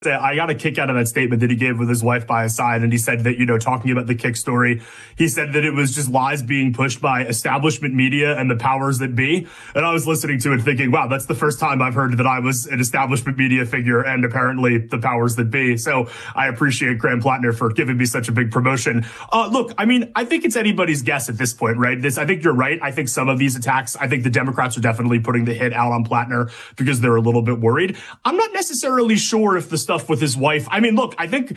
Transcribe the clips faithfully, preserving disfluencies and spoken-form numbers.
I got a kick out of that statement that he gave with his wife by his side. And he said that, you know, talking about the kick story, he said that it was just lies being pushed by establishment media and the powers that be. And I was listening to it thinking, wow, that's the first time I've heard that I was an establishment media figure and apparently the powers that be. So I appreciate Graham Plattner for giving me such a big promotion. Uh, look, I mean, I think it's anybody's guess at this point, right? This, I think you're right. I think some of these attacks, I think the Democrats are definitely putting the hit out on Plattner because they're a little bit worried. I'm not necessarily sure if the stuff with his wife. I mean, look, I think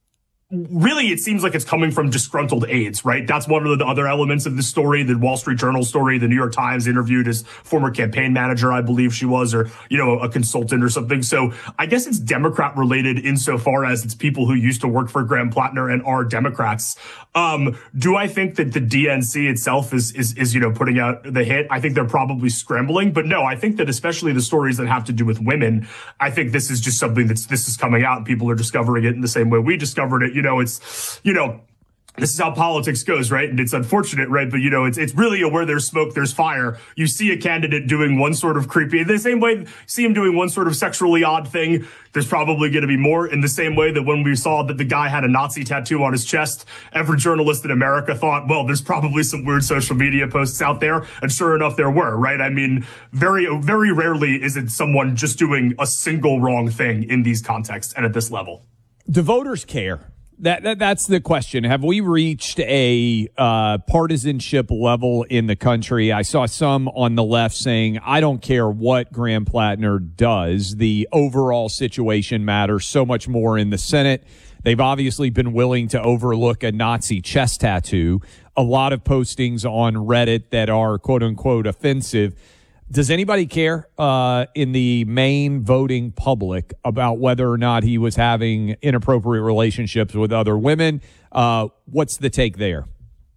really it seems like it's coming from disgruntled aides, right? That's one of the other elements of the story. The Wall Street Journal story, the New York Times interviewed his former campaign manager, I believe she was, or, you know, a consultant or something. So I guess it's Democrat related insofar as it's people who used to work for Graham Plattner and are Democrats. Um, do I think that the D N C itself is, is, is, you know, putting out the hit? I think they're probably scrambling, but no, I think that especially the stories that have to do with women, I think this is just something that's, this is coming out and people are discovering it in the same way we discovered it. You know, it's, you know, this is how politics goes, right? And it's unfortunate, right? But, you know, it's it's really a where there's smoke, there's fire. You see a candidate doing one sort of creepy, the same way, see him doing one sort of sexually odd thing, there's probably going to be more. In the same way that when we saw that the guy had a Nazi tattoo on his chest, every journalist in America thought, well, there's probably some weird social media posts out there. And sure enough, there were, right? I mean, very, very rarely is it someone just doing a single wrong thing in these contexts and at this level. Do voters care? That, that that's the question. Have we reached a uh, partisanship level in the country? I saw some on the left saying, I don't care what Graham Plattner does. The overall situation matters so much more in the Senate. They've obviously been willing to overlook a Nazi chest tattoo. A lot of postings on Reddit that are quote unquote offensive. Does anybody care uh, in the main voting public about whether or not he was having inappropriate relationships with other women? Uh, what's the take there?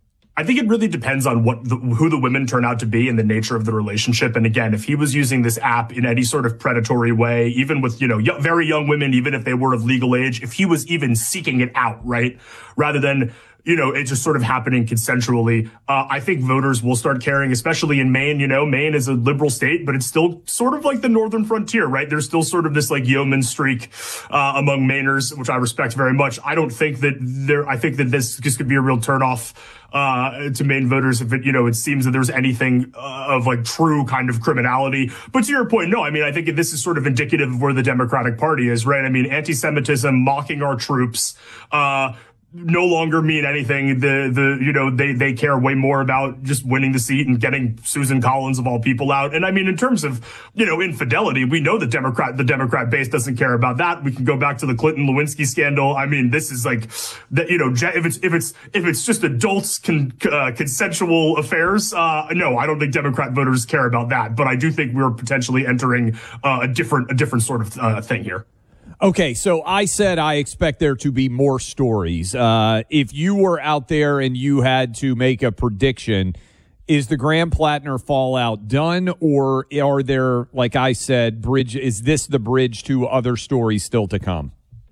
I think it really depends on what the, who the women turn out to be and the nature of the relationship. And again, if he was using this app in any sort of predatory way, even with, you know, y- very young women, even if they were of legal age, if he was even seeking it out, right, rather than, you know, it's just sort of happening consensually. Uh, I think voters will start caring, especially in Maine. You know, Maine is a liberal state, but it's still sort of like the northern frontier, right? There's still sort of this like yeoman streak uh, among Mainers, which I respect very much. I don't think that there, I think that this, this could be a real turnoff uh, to Maine voters if it, you know, it seems that there's anything uh, of like true kind of criminality. But to your point, no, I mean, I think this is sort of indicative of where the Democratic Party is, right? I mean, anti-Semitism, mocking our troops, uh, no longer mean anything. The, the, you know, they, they care way more about just winning the seat and getting Susan Collins of all people out. And I mean, in terms of, you know, infidelity, we know the Democrat, the Democrat base doesn't care about that. We can go back to the Clinton Lewinsky scandal. I mean, this is like that, you know, if it's, if it's, if it's just adults con, uh, consensual affairs, uh, no, I don't think Democrat voters care about that. But I do think we're potentially entering uh, a different, a different sort of uh, thing here. Okay, so I said I expect there to be more stories. Uh, if you were out there and you had to make a prediction, is the Graham Plattner fallout done, or are there, like I said, bridge? Is this the bridge to other stories still to come?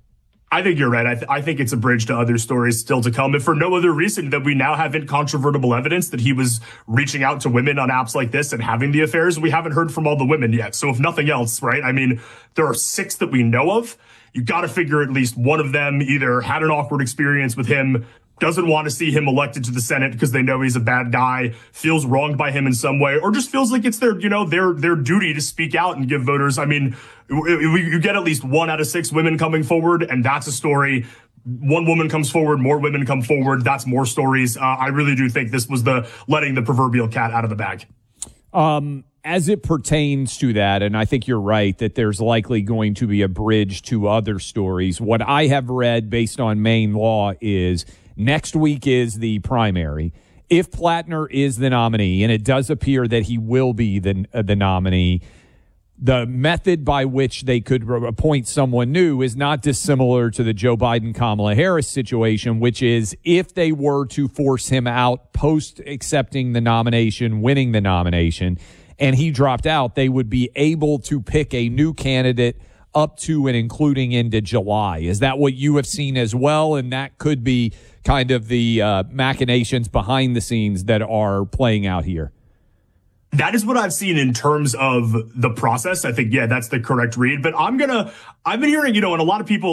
I think you're right. I, th- I think it's a bridge to other stories still to come. And for no other reason that we now have incontrovertible evidence that he was reaching out to women on apps like this and having the affairs. We haven't heard from all the women yet. So if nothing else, right? I mean, there are six that we know of. You got to figure at least one of them either had an awkward experience with him, doesn't want to see him elected to the Senate because they know he's a bad guy, feels wronged by him in some way, or just feels like it's their, you know, their, their duty to speak out and give voters. I mean, you get at least one out of six women coming forward, and that's a story. One woman comes forward, more women come forward. That's more stories. Uh, I really do think this was the letting the proverbial cat out of the bag. Um, as it pertains to that, and I think you're right that there's likely going to be a bridge to other stories. What I have read based on Maine law is next week is the primary. If Plattner is the nominee, and it does appear that he will be the, uh, the nominee, the method by which they could appoint someone new is not dissimilar to the Joe Biden-Kamala Harris situation, which is if they were to force him out post accepting the nomination, winning the nomination, and he dropped out, they would be able to pick a new candidate up to and including into July. Is that what you have seen as well? And that could be kind of the uh, machinations behind the scenes that are playing out here. That is what I've seen in terms of the process. I think, yeah, that's the correct read. But I'm going to, I've been hearing, you know, and a lot of people